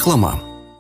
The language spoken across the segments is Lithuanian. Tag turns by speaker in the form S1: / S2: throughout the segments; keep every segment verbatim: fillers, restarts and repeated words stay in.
S1: Reklama.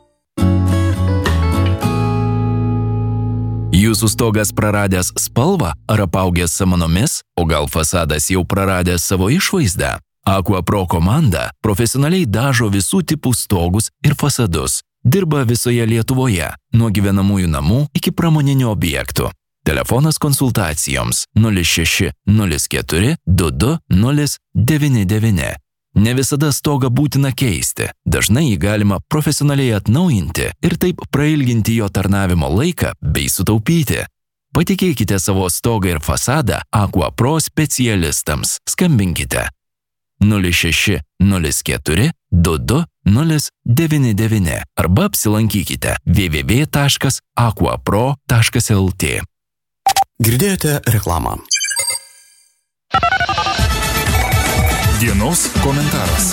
S2: Jūsų stogas praradęs spalvą ar apaugęs samanomis, o gal fasadas jau praradęs savo išvaizdą? Aquapro komanda profesionaliai dažo visų tipų stogus ir fasadus. Dirba visoje Lietuvoje, nuo gyvenamųjų namų iki pramoninių objektų. Telefonas konsultacijoms nulis šeši nulis keturi du du nulis devyni devyni. Ne visada stogą būtina keisti, dažnai jį galima profesionaliai atnaujinti ir taip prailginti jo tarnavimo laiką bei sutaupyti. Patikėkite savo stogą ir fasadą Aquapro specialistams. Skambinkite nulis šeši nulis keturi du du nulis devyni devyni arba apsilankykite w w w taškas aquapro taškas l t.
S1: Girdėjote reklamą.
S3: Dienos komentaras.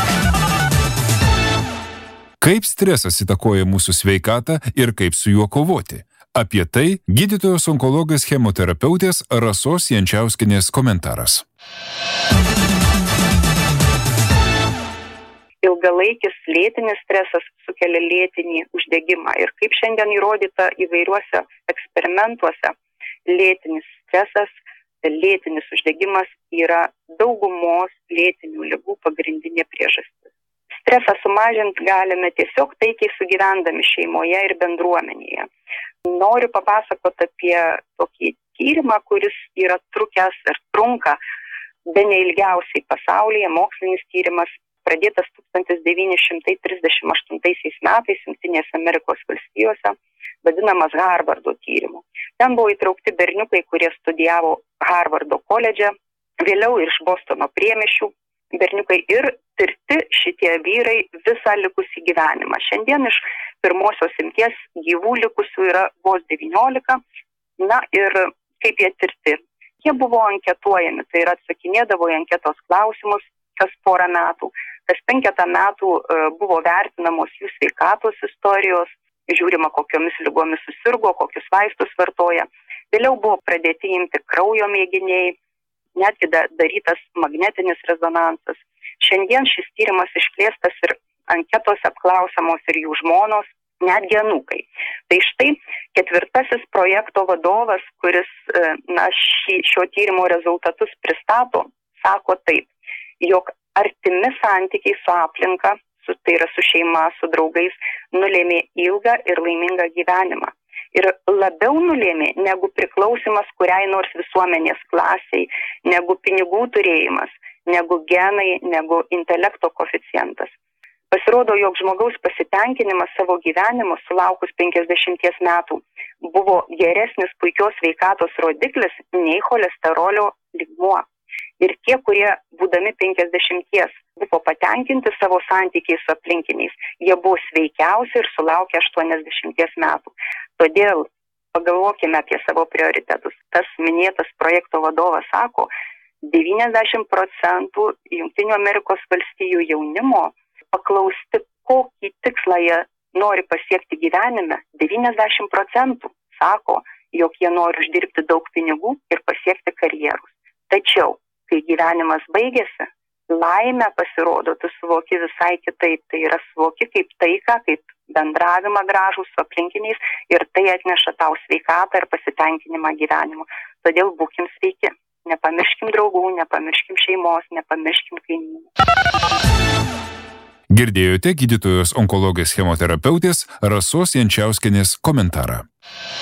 S3: Kaip stresas įtakoja mūsų sveikatą ir kaip su juo kovoti? Apie tai gydytojos onkologijos chemoterapeutės Rasos Jančiauskienės komentaras.
S4: Ilgalaikis lėtinis stresas sukelia lėtinį uždegimą ir kaip šiandien įrodyta įvairiuose eksperimentuose, lėtinis stresas, lėtinis uždegimas yra daugumos lėtinių ligų pagrindinė priežastis. Stresą sumažinti galime tiesiog taikiai sugyvendami šeimoje ir bendruomenėje. Noriu papasakoti apie tokį tyrimą, kuris yra trukęs ir trunka bene ilgiausiai pasaulyje. Mokslinis tyrimas pradėtas tūkstantis devyni šimtai trisdešimt aštuntaisiais metais Jungtinėse Amerikos valstijose, vadinamas Harvardo tyrimu. Ten buvo įtraukti berniukai, kurie studijavo Harvardo koledže, vėliau iš Bostono priemiesčių berniukai ir tirti šitie vyrai visą likusį gyvenimą. Šiandien iš pirmosios imties gyvų likusių yra vos devyniolika. Na ir kaip jie tirti? Jie buvo anketuojami, tai yra atsakinėdavo į anketos klausimus kas porą metų. Kas penketą metų buvo vertinamos jų sveikatos istorijos, žiūrima, kokiomis ligomis susirgo, kokius vaistus vartoja. Vėliau buvo pradėti imti kraujo mėginiai, netgi darytas magnetinis rezonansas. Šiandien šis tyrimas išplėstas ir anketose apklausiamos ir jų žmonos, netgi anūkai. Tai štai ketvirtasis projekto vadovas, kuris na, šį, šio tyrimo rezultatus pristato, sako taip, jog artimi santykiai su aplinka, su, tai yra su šeima, su draugais, nulėmė ilgą ir laimingą gyvenimą. Ir labiau nulėmė negu priklausimas kuriai nors visuomenės klasiai, negu pinigų turėjimas, negu genai, negu intelekto koeficientas. Pasirodo, jog žmogaus pasitenkinimas savo gyvenimu sulaukus penkiasdešimties metų buvo geresnis puikios sveikatos rodiklis nei cholesterolio lygmuo. Ir tie, kurie būdami penkiasdešimties buvo patenkinti savo santykiais su aplinkiniais, jie buvo sveikiausi ir sulaukė aštuoniasdešimties metų. Todėl pagalvokime apie savo prioritetus. Tas minėtas projekto vadovas sako, devyniasdešimt procentų Jungtinių Amerikos valstijų jaunimo paklausti, kokį tikslą jie nori pasiekti gyvenime, devyniasdešimt procentų sako, jog jie nori uždirbti daug pinigų ir pasiekti karjerus. Tačiau, kai gyvenimas baigėsi, laimę pasirodo, tu suvoki visai kitaip. Tai yra suvoki kaip taiką, kaip bendravimą gražų su aplinkiniais ir tai atneša tau sveikatą ir pasitenkinimą gyvenimu. Todėl būkim sveiki. Nepamirškim draugų, nepamirškim šeimos, nepamirškim kaimynų.
S3: Girdėjote gydytojos onkologijos chemoterapeutės Rasos Jančiauskienės komentarą.